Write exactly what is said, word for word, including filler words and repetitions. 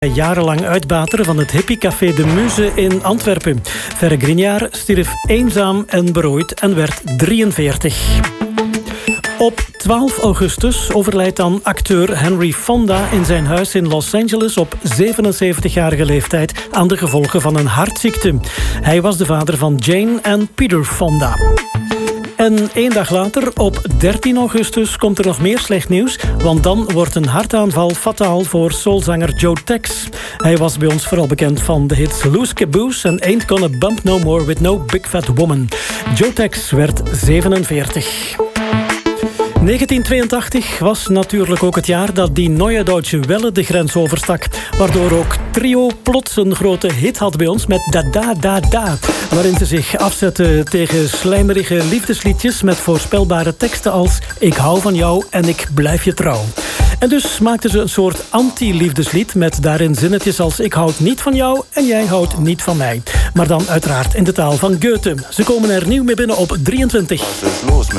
Jarenlang uitbater van het hippiecafé De Muze in Antwerpen. Verre Grignard stierf eenzaam en berooid en werd drieënveertig. Op twaalf augustus overlijdt dan acteur Henry Fonda in zijn huis in Los Angeles op zevenenzeventigjarige leeftijd aan de gevolgen van een hartziekte. Hij was de vader van Jane en Peter Fonda. En één dag later, op dertien augustus, komt er nog meer slecht nieuws, want dan wordt een hartaanval fataal voor soulzanger Joe Tex. Hij was bij ons vooral bekend van de hits Loose Caboose en Ain't Gonna Bump No More With No Big Fat Woman. Joe Tex werd zevenenveertig. negentien tweeëntachtig was natuurlijk ook het jaar dat die Neue Deutsche Welle de grens overstak, waardoor ook Trio plots een grote hit had bij ons met Da Da Da Da, waarin ze zich afzetten tegen slijmerige liefdesliedjes met voorspelbare teksten als Ik hou van jou en ik blijf je trouw. En dus maakten ze een soort anti-liefdeslied met daarin zinnetjes als Ik houd niet van jou en jij houdt niet van mij. Maar dan uiteraard in de taal van Goethe. Ze komen er nieuw mee binnen op drieëntwintig. Was ist los mit